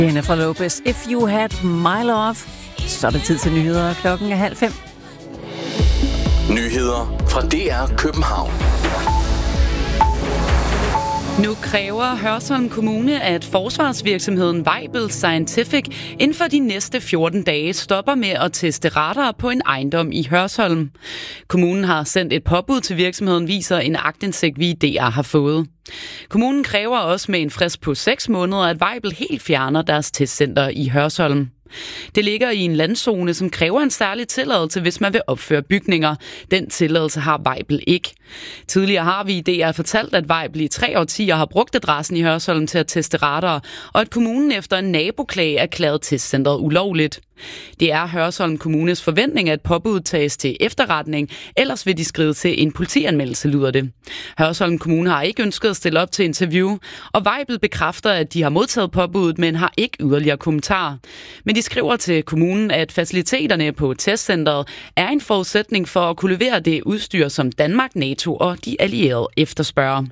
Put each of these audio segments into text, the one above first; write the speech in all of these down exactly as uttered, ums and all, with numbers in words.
Jennifer Lopez, If You Had My Love. Så er det tid til nyheder. Klokken er halv fem. Nyheder fra D R København. Nu kræver Hørsholm Kommune, at forsvarsvirksomheden Weibel Scientific inden for de næste fjorten dage stopper med at teste radar på en ejendom i Hørsholm. Kommunen har sendt et påbud til virksomheden, viser en aktindsigt, vi i D R har fået. Kommunen kræver også med en frist på seks måneder, at Weibel helt fjerner deres testcenter i Hørsholm. Det ligger i en landzone, som kræver en særlig tilladelse, hvis man vil opføre bygninger. Den tilladelse har Weibel ikke. Tidligere har vi i D R fortalt, at Weibel i tre årtier har brugt adressen i Hørsholm til at teste radar, og at kommunen efter en naboklage erklærede testcentret ulovligt. Det er Hørsholm Kommunes forventning, at påbuddet tages til efterretning, ellers vil de skrive til en politianmeldelse, lyder det. Hørsholm Kommune har ikke ønsket at stille op til interview, og Weibel bekræfter, at de har modtaget påbuddet, men har ikke yderligere kommentarer. Men de skriver til kommunen, at faciliteterne på testcentret er en forudsætning for at kunne levere det udstyr, som Danmark, NATO og de allierede efterspørger.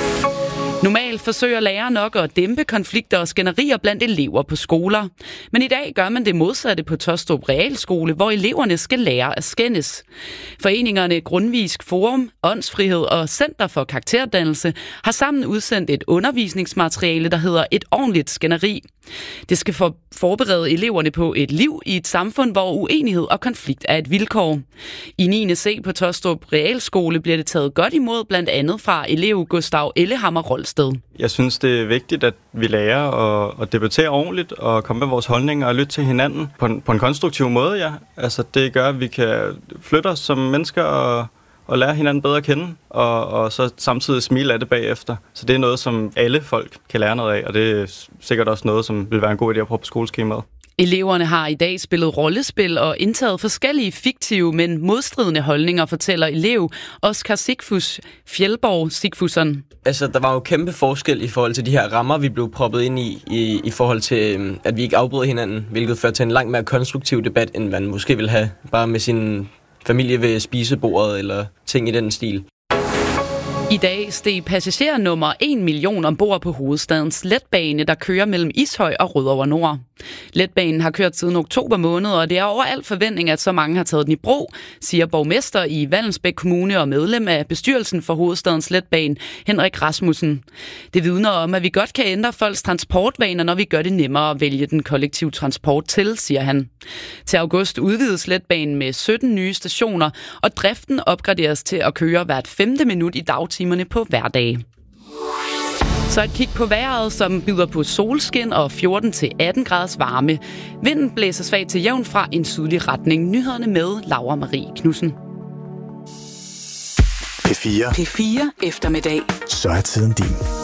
Normalt forsøger lærere nok at dæmpe konflikter og skænderier blandt elever på skoler. Men i dag gør man det modsatte på Taastrup Realskole, hvor eleverne skal lære at skændes. Foreningerne Grundtvigsk Forum, Åndsfrihed og Center for Karakterdannelse har sammen udsendt et undervisningsmateriale, der hedder Et ordentligt skænderi. Det skal for forberede eleverne på et liv i et samfund, hvor uenighed og konflikt er et vilkår. I niende C på Taastrup Realskole bliver det taget godt imod, blandt andet fra elev Gustav Ellehammer Rolsted. Jeg synes, det er vigtigt, at vi lærer at, at debattere ordentligt og komme med vores holdninger og lytte til hinanden på en, på en konstruktiv måde. Ja. Altså, det gør, at vi kan flytte os som mennesker og, og lære hinanden bedre at kende, og, og så samtidig smile af det bagefter. Så det er noget, som alle folk kan lære noget af, og det er sikkert også noget, som vil være en god idé at prøve på skoleskemaet. Eleverne har i dag spillet rollespil og indtaget forskellige fiktive, men modstridende holdninger, fortæller elev Oskar Sigfus Fjellborg Sigfusson. Altså, der var jo kæmpe forskel i forhold til de her rammer, vi blev proppet ind i, i, i forhold til, at vi ikke afbryder hinanden, hvilket fører til en langt mere konstruktiv debat, end man måske vil have bare med sin familie ved spisebordet eller ting i den stil. I dag steg passager nummer en million ombord på hovedstadens letbane, der kører mellem Ishøj og Rødovre Nord. Letbanen har kørt siden oktober måned, og det er over al forventning, at så mange har taget den i brug, siger borgmester i Vallensbæk Kommune og medlem af bestyrelsen for hovedstadens letbane, Henrik Rasmussen. Det vidner om, at vi godt kan ændre folks transportvaner, når vi gør det nemmere at vælge den kollektive transport til, siger han. Til august udvides letbanen med sytten nye stationer, og driften opgraderes til at køre hvert femte minut i dagtimerne på hverdage. Så et kig på vejret, som byder på solskin og fjorten til atten graders varme. Vinden blæser svagt til jævn fra en sydlig retning. Nyhederne med Laura Marie Knudsen. P fire. P fire eftermiddag. Så er tiden din.